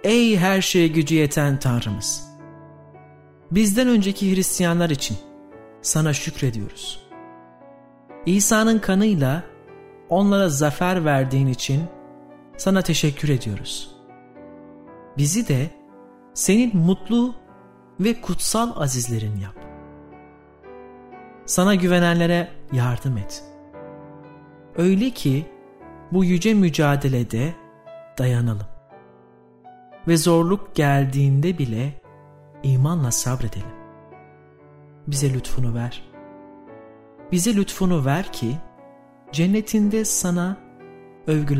Ey her şeye gücü yeten Tanrımız! Bizden önceki Hristiyanlar için sana şükrediyoruz. İsa'nın kanıyla onlara zafer verdiğin için sana teşekkür ediyoruz. Bizi de senin mutlu ve kutsal azizlerin yap. Sana güvenenlere yardım et. Öyle ki bu yüce mücadelede dayanalım. Ve zorluk geldiğinde bile imanla sabredelim. Bize lütfunu ver. Bize lütfunu ver ki cennetinde sana övgüler